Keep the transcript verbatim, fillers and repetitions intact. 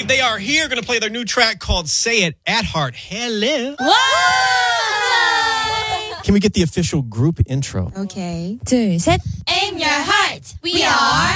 believe they are here. Going to play their new track called Say It at Heart. Hello. Can we get the official group intro? Okay. 둘, 셋. Aim your heart. We are